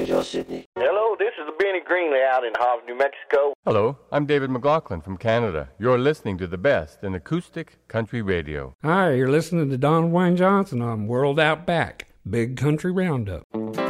Radio Sydney. Hello, this is Benny Greenley out in Hobbs, New Mexico. Hello, I'm David McLaughlin from Canada. You're listening to the best in acoustic country radio. Hi, you're listening to Don Wayne Johnson on World Out Back, Big Country Roundup.